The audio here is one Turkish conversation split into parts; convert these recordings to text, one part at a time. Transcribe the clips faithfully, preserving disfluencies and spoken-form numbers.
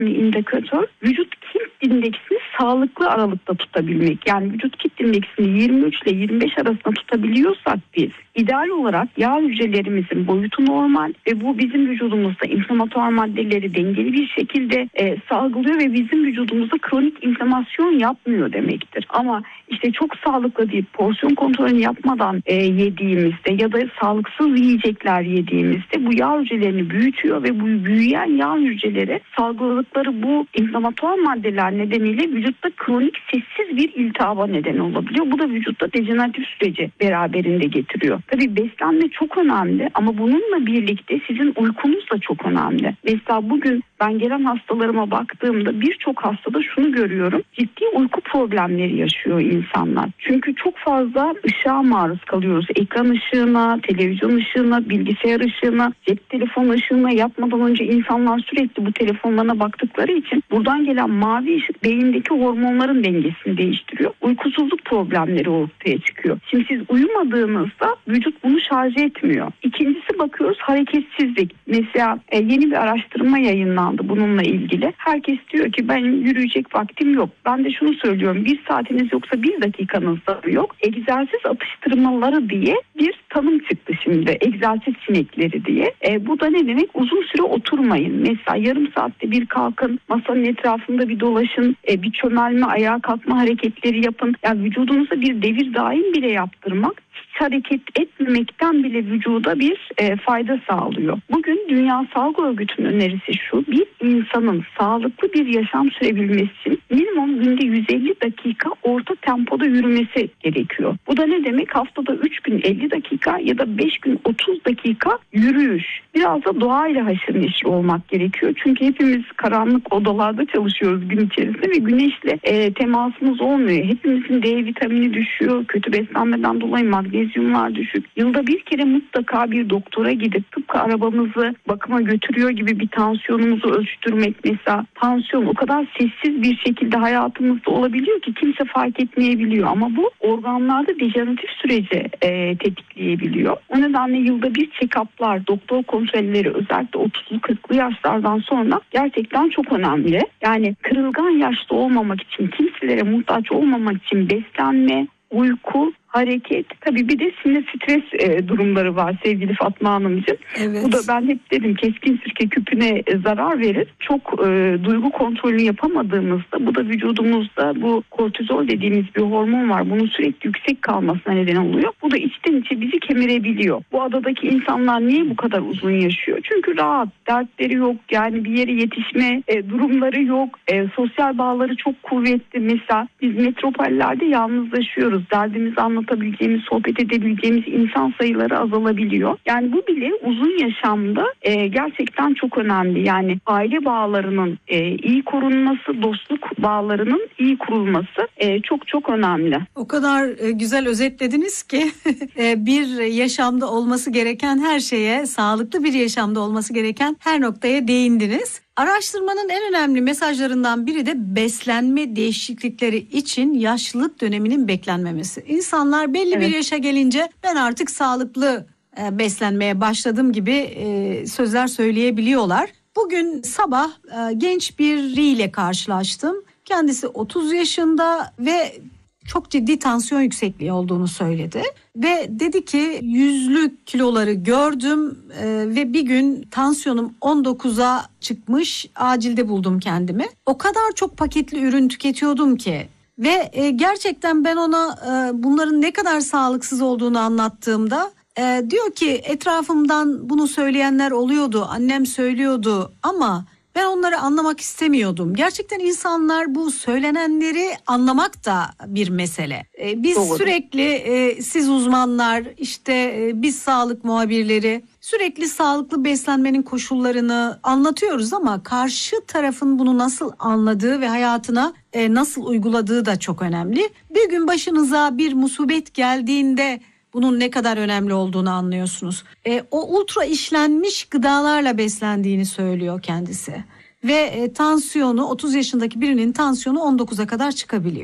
indikatör vücut kitle indeksini sağlıklı aralıkta tutabilmek. Yani vücut kitle indeksini yirmi üç ile yirmi beş arasında tutabiliyorsak biz ideal olarak yağ hücrelerimizin boyutu normal ve bu bizim vücudumuzda inflamatuar maddeleri dengeli bir şekilde e, salgılıyor ve bizim vücudumuzda kronik inflamasyon yapmıyor demektir. Ama işte çok sağlıklı deyip porsiyon kontrolünü yapmadan e, yediğimizde ya da sağlıksız yiyecekler yediğimizde bu yağ hücrelerini büyütüyor ve bu büyüyen yağ hücreleri salgıladıkları bu inflamatuar maddeler nedeniyle vücutta kronik sessiz bir iltihaba neden olabiliyor. Bu da vücutta dejeneratif süreci beraberinde getiriyor. Tabii beslenme çok önemli ama bununla birlikte sizin uykunuz da çok önemli. Mesela bugün ben gelen hastalarıma baktığımda birçok hastada şunu görüyorum. Ciddi uyku problemleri yaşıyor insanlar. Çünkü çok fazla ışığa maruz kalıyoruz. Ekran ışığına, televizyon ışığına, bilgisayar ışığına, cep telefon ışığına. Yatmadan önce insanlar sürekli bu telefonlarına baktıkları için buradan gelen mavi ışık beyindeki hormonların dengesini değiştiriyor. Uykusuzluk problemleri ortaya çıkıyor. Şimdi siz uyumadığınızda vücut bunu şarj etmiyor. İkincisi bakıyoruz hareketsizlik. Mesela e, yeni bir araştırma yayınlandı bununla ilgili. Herkes diyor ki benim yürüyecek vaktim yok. Ben de şunu söylüyorum. Bir saatiniz yoksa bir dakikanız da yok. Egzersiz atıştırmaları diye bir tanım çıktı şimdi. Egzersiz sinekleri diye. E, bu da ne demek? Uzun süre oturmayın. Mesela yarım saatte bir kalkın. Masanın etrafında bir dolaşın. E, bir çömelme, ayağa kalkma hareketleri yapın. Yani vücudunuza bir devir daim bile yaptırmak hiç hareket etmemekten bile vücuda bir e, fayda sağlıyor. Bugün Dünya Sağlık Örgütü'nün önerisi şu: bir insanın sağlıklı bir yaşam sürebilmesi için minimum günde yüz elli dakika orta tempoda yürümesi gerekiyor. Bu da ne demek? Haftada üç gün elli dakika ya da beş gün otuz dakika yürüyüş. Biraz da doğayla haşır neşir olmak gerekiyor. Çünkü hepimiz karanlık odalarda çalışıyoruz gün içerisinde ve güneşle e, temasımız olmuyor. Hepimizin D vitamini düşüyor. Kötü beslenmeden dolayı magnezyumlar düşük. Yılda bir kere mutlaka bir doktora gidip tıpkı arabamızı bakıma götürüyor gibi bir tansiyonumuzu ölçtürmek mesela. Tansiyon o kadar sessiz bir şekilde hayatımızda olabiliyor ki kimse fark etmeyebiliyor. Ama bu organlarda dejeneratif süreci e, tetikleyebiliyor. O nedenle yılda bir check-up'lar, doktor kontrolleri özellikle otuzlu kırklı yaşlardan sonra gerçekten çok önemli. Yani kırılgan yaşta olmamak için, kimselere muhtaç olmamak için beslenme, uyku, hareket, tabii bir de sinir stres e, durumları var sevgili Fatma Hanımcığım. Evet. Bu da ben hep dedim keskin sirke küpüne e, zarar verir. Çok e, duygu kontrolünü yapamadığımızda bu da vücudumuzda bu kortizol dediğimiz bir hormon var. Bunun sürekli yüksek kalmasına neden oluyor. Bu da içten içe bizi kemirebiliyor. Bu adadaki insanlar niye bu kadar uzun yaşıyor? Çünkü rahat, dertleri yok. Yani bir yere yetişme e, durumları yok. E, sosyal bağları çok kuvvetli. Mesela biz metropollerde yalnızlaşıyoruz. Derdimizi anlatıyoruz. Anlatabileceğimiz, sohbet edebileceğimiz insan sayıları azalabiliyor. Yani bu bile uzun yaşamda e, gerçekten çok önemli. Yani aile bağlarının e, iyi korunması, dostluk bağlarının iyi kurulması e, çok çok önemli. O kadar e, güzel özetlediniz ki e, bir yaşamda olması gereken her şeye, sağlıklı bir yaşamda olması gereken her noktaya değindiniz. Araştırmanın en önemli mesajlarından biri de beslenme değişiklikleri için yaşlılık döneminin beklenmemesi. İnsanlar belli evet. bir yaşa gelince ben artık sağlıklı e, beslenmeye başladım gibi e, sözler söyleyebiliyorlar. Bugün sabah e, genç biriyle karşılaştım. Kendisi otuz yaşında ve çok ciddi tansiyon yüksekliği olduğunu söyledi. Ve dedi ki yüzlü kiloları gördüm e, ve bir gün tansiyonum on dokuza çıkmış, acilde buldum kendimi. O kadar çok paketli ürün tüketiyordum ki ve e, gerçekten ben ona e, bunların ne kadar sağlıksız olduğunu anlattığımda e, diyor ki etrafımdan bunu söyleyenler oluyordu, annem söylüyordu ama ben onları anlamak istemiyordum. Gerçekten insanlar bu söylenenleri anlamak da bir mesele. Ee, biz Doğru. sürekli e, siz uzmanlar, işte e, biz sağlık muhabirleri sürekli sağlıklı beslenmenin koşullarını anlatıyoruz ama karşı tarafın bunu nasıl anladığı ve hayatına e, nasıl uyguladığı da çok önemli. Bir gün başınıza bir musibet geldiğinde bunun ne kadar önemli olduğunu anlıyorsunuz. E, o ultra işlenmiş gıdalarla beslendiğini söylüyor kendisi. Ve e, tansiyonu otuz yaşındaki birinin tansiyonu on dokuza kadar çıkabiliyor.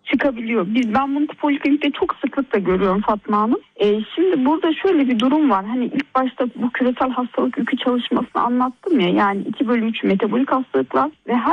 çıkabiliyor. Biz ben bunu poliklinikte çok sıklıkla görüyorum Fatma Hanım. E, şimdi burada şöyle bir durum var. Hani ilk başta bu küresel hastalık yükü çalışmasını anlattım ya. Yani iki bölü üç metabolik hastalıklar ve her